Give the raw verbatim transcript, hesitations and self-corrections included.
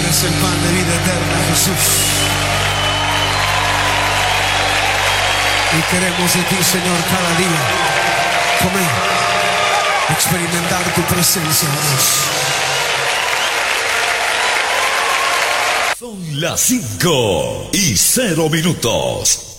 eres el pan de vida eterna, Jesús. Y queremos de ti, Señor, cada día comer, experimentar tu presencia, Dios. Son las cinco y cero minutos.